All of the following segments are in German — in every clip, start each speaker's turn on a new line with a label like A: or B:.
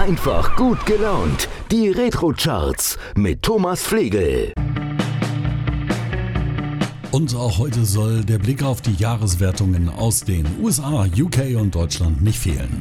A: Einfach gut gelaunt. Die Retro-Charts mit Thomas Flegel.
B: Und auch heute soll der Blick auf die Jahreswertungen aus den USA, UK und Deutschland nicht fehlen.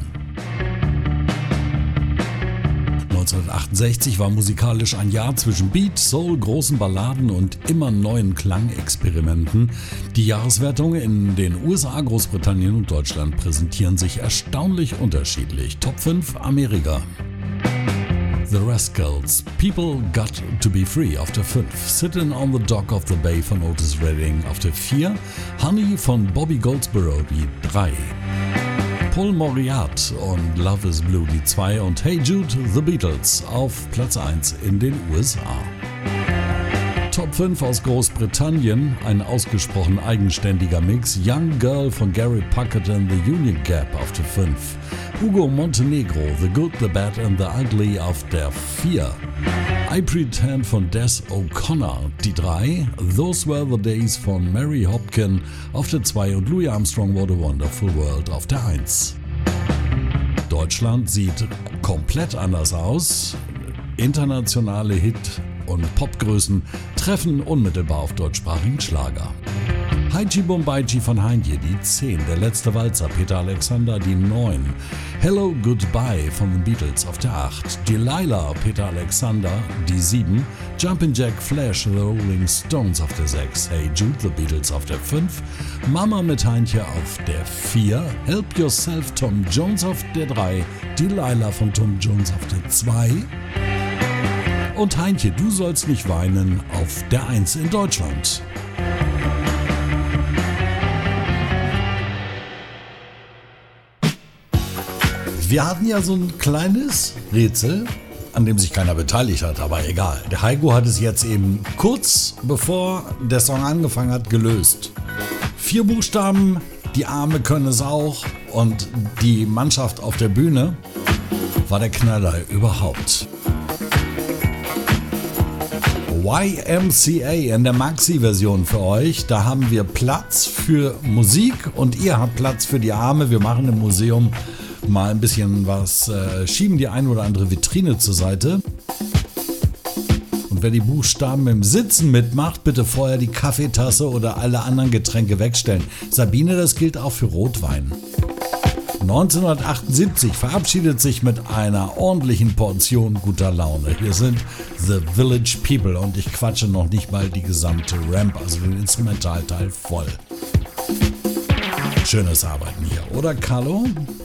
B: 1968 war musikalisch ein Jahr zwischen Beat, Soul, großen Balladen und immer neuen Klangexperimenten. Die Jahreswertungen in den USA, Großbritannien und Deutschland präsentieren sich erstaunlich unterschiedlich. Top 5 Amerika. The Rascals, People Got to Be Free auf der 5, Sittin' on the Dock of the Bay von Otis Redding auf der 4, Honey von Bobby Goldsboro die 3, Paul Moriarty und Love is Blue die 2 und Hey Jude, The Beatles auf Platz 1 in den USA. Top 5 aus Großbritannien, ein ausgesprochen eigenständiger Mix. Young Girl von Gary Puckett and the Union Gap auf der 5. Hugo Montenegro, The Good, The Bad and The Ugly auf der 4. I Pretend von Des O'Connor die 3. Those Were the Days von Mary Hopkin auf der 2 und Louis Armstrong, What a Wonderful World auf der 1. Deutschland sieht komplett anders aus. Internationale Hit- und Popgrößen treffen unmittelbar auf deutschsprachigen Schlager. Haiji Bombaichi von Heinje die 10, Der letzte Walzer Peter Alexander die 9, Hello Goodbye von den Beatles auf der 8, Delilah Peter Alexander die 7, Jumpin' Jack Flash The Rolling Stones auf der 6, Hey Jude The Beatles auf der 5, Mama mit Heinje auf der 4, Help Yourself Tom Jones auf der 3, Delilah von Tom Jones auf der 2 und Heinje, du sollst nicht weinen auf der 1 in Deutschland. Wir hatten ja so ein kleines Rätsel, an dem sich keiner beteiligt hat, aber egal. Der Heiko hat es jetzt eben kurz bevor der Song angefangen hat gelöst. 4 Buchstaben, die Arme können es auch und die Mannschaft auf der Bühne war der Knaller überhaupt. YMCA in der Maxi-Version für euch. Da haben wir Platz für Musik und ihr habt Platz für die Arme. Wir machen im Museum mal ein bisschen was, schieben die ein oder andere Vitrine zur Seite. Und wer die Buchstaben im Sitzen mitmacht, bitte vorher die Kaffeetasse oder alle anderen Getränke wegstellen. Sabine, das gilt auch für Rotwein. 1978 verabschiedet sich mit einer ordentlichen Portion guter Laune. Hier sind The Village People und ich quatsche noch nicht mal die gesamte Ramp, also den Instrumentalteil voll. Schönes Arbeiten hier, oder Carlo?